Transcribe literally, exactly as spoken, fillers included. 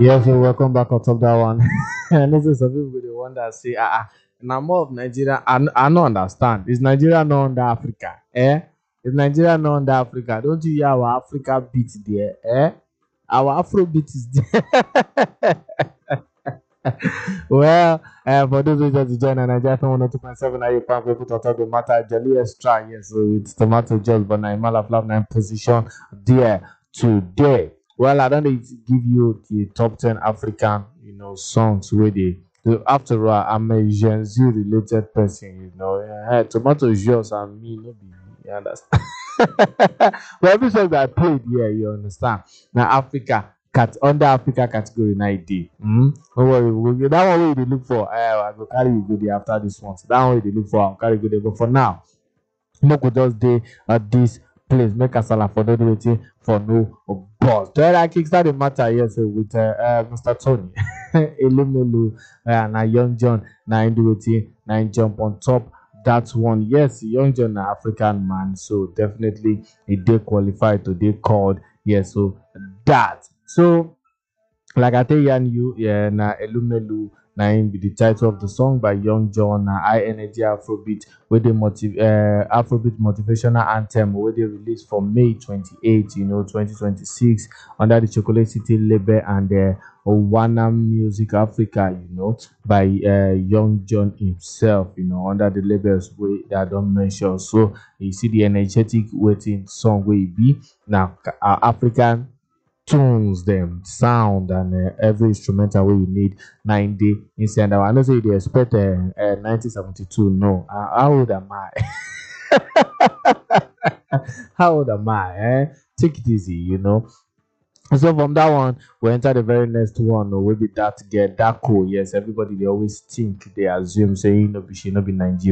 Yes, so welcome back on top that one. And this is some people the one that say, ah, ah, now more of Nigeria. I, I don't understand. Is Nigeria not under Africa? Eh? Is Nigeria not under Africa? Don't you hear our Africa beat there? Eh? Our Afro beat is there. Well, uh, for those who just join the Nigeria one oh two point seven, now you can people to talk the matter. Jelly extra, yes, so it's tomato just, but now Imala Flav nine position there today. Well, I don't need to give you the top ten African, you know, songs where they. So after all, I'm a Gen Z related person, you know. Uh, tomato is yours and me, no be. You understand? Well, every song that I played here, you understand. Now Africa cat under Africa category na e dey. Mm? Don't worry, we go, that one wey you dey look for. Uh, I go carry you go there after this one. So that one wey you dey look for, I'll carry you go there. But for now, make we just dey at this place. Make Kasala for no do wetin for no boss. Try that kickstart the matter here so with uh, uh, Mister Tony Elumelu uh, na Young John na him do wetin na him jump on top that one. Yes, Young John na African man, so definitely he dey qualified to dey called. Yes, so that. So like I tell you, yeah, na Elumelu na him be the title of the song by Young John, na high energy Afrobeat with the motiv- uh, Afrobeat motivational anthem where they released for May twenty-eighth, you know, twenty twenty-six under the Chocolate City label and uh, Owana Music Africa, you know, by uh, Young John himself, you know, under the labels where that don't mention. So you see the energetic waiting song where it be now uh, African tunes them sound and uh, every instrumental wey you need nine day inside that one. I know say you dey expect uh, uh, nineteen seventy-two. No, uh, how old am I? How old am I? Eh? Take it easy, you know. So from that one, we enter the very next one. Or will be that get that cool. Yes, everybody they always think they assume saying no be she no be Nigeria.